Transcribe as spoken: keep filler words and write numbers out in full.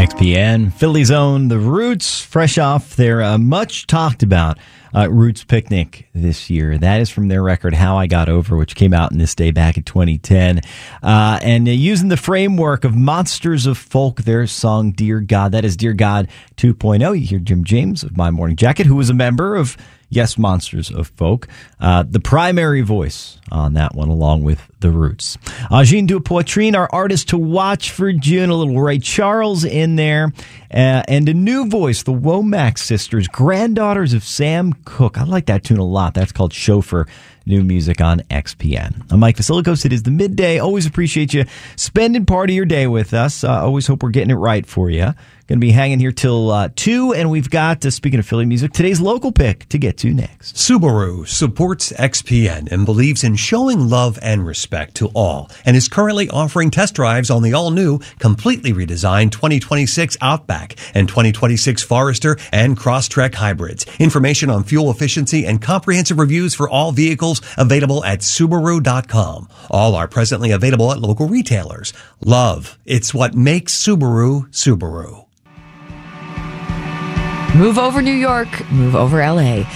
X P N, Philly's own The Roots, fresh off their uh, much talked about uh, Roots Picnic this year. That is from their record How I Got Over, which came out in this day back in twenty ten. Uh, and uh, using the framework of Monsters of Folk, their song Dear God. That is Dear God two point oh. You hear Jim James of My Morning Jacket, who was a member of Yes, Monsters of Folk, uh, the primary voice on that one, along with The Roots. Uh, Jean Dupoitrine, our artist to watch for June, a little Ray Charles in there, uh, and a new voice, the Womack sisters, granddaughters of Sam Cooke. I like that tune a lot. That's called Chauffeur. New music on X P N. I'm Mike Vasilikos. It is the midday. Always appreciate you spending part of your day with us. Uh, always hope we're getting it right for you. Going to be hanging here till uh, two, and we've got, uh, speaking of Philly music, today's local pick to get to next. Subaru supports X P N and believes in showing love and respect to all, and is currently offering test drives on the all-new, completely redesigned twenty twenty-six Outback and twenty twenty-six Forester and Crosstrek hybrids. Information on fuel efficiency and comprehensive reviews for all vehicles available at Subaru dot com. All are presently available at local retailers. Love, it's what makes Subaru, Subaru. Move over New York, move over L A.